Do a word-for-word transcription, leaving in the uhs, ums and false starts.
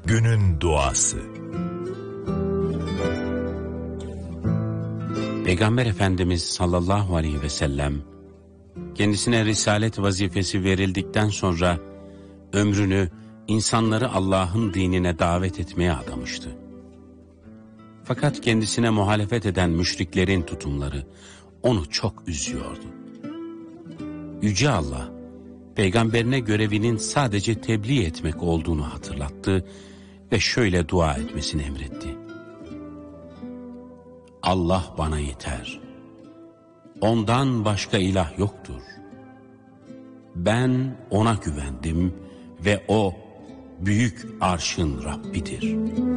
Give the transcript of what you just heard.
Günün duası. Peygamber Efendimiz sallallahu aleyhi ve sellem kendisine risalet vazifesi verildikten sonra ömrünü insanları Allah'ın dinine davet etmeye adamıştı. Fakat kendisine muhalefet eden müşriklerin tutumları onu çok üzüyordu. Yüce Allah, peygamberine görevinin sadece tebliğ etmek olduğunu hatırlattı ve şöyle dua etmesini emretti. Allah bana yeter. Ondan başka ilah yoktur. Ben ona güvendim ve o büyük arşın Rabbidir.